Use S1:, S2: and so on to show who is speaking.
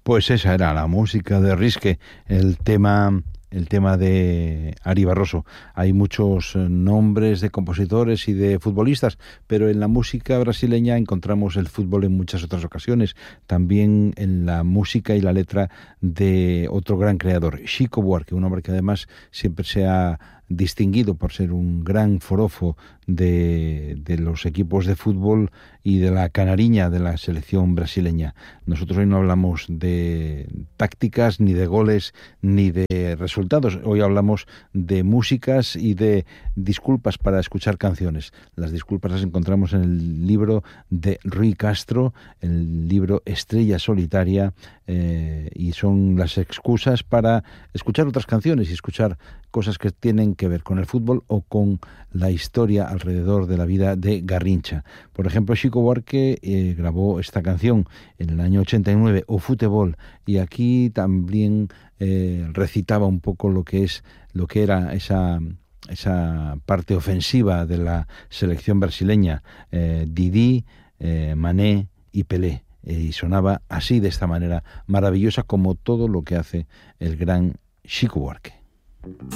S1: Pues esa era la música de Risque, el tema de Ari Barroso. Hay muchos nombres de compositores y de futbolistas, pero en la música brasileña encontramos el fútbol en muchas otras ocasiones, también en la música y la letra de otro gran creador, Chico Buarque, un hombre que además siempre se ha distinguido por ser un gran forofo de los equipos de fútbol y de la canariña de la selección brasileña. Nosotros hoy no hablamos de tácticas, ni de goles, ni de resultados. Hoy hablamos de músicas y de disculpas para escuchar canciones. Las disculpas las encontramos en el libro de Rui Castro, el libro Estrella Solitaria, y son las excusas para escuchar otras canciones y escuchar cosas que tienen que ver con el fútbol o con la historia alrededor de la vida de Garrincha. Por ejemplo, Chico Buarque grabó esta canción en el año 89, O Futebol, y aquí también recitaba un poco lo que era esa parte ofensiva de la selección brasileña, Didi, Mané y Pelé, y sonaba así, de esta manera maravillosa, como todo lo que hace el gran Chico Buarque.